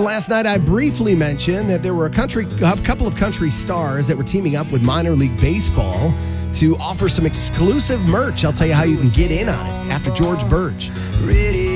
Last night, I briefly mentioned that there were a couple of country stars that were teaming up with minor league baseball to offer some exclusive merch. I'll tell you how you can get in on it after George Burge.